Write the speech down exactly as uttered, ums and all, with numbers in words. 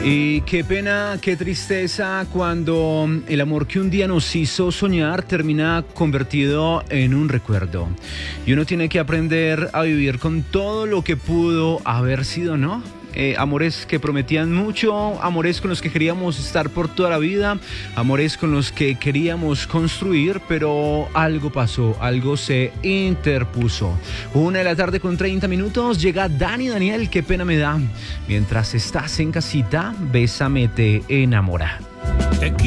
Y qué pena, qué tristeza cuando el amor que un día nos hizo soñar termina convertido en un recuerdo. Y uno tiene que aprender a vivir con todo lo que pudo haber sido, ¿no? Eh, amores que prometían mucho, amores con los que queríamos estar por toda la vida, amores con los que queríamos construir, pero algo pasó, algo se interpuso. Una de la tarde con treinta minutos, llega Dani Daniel, qué pena me da. Mientras estás en casita, Bésame te enamora.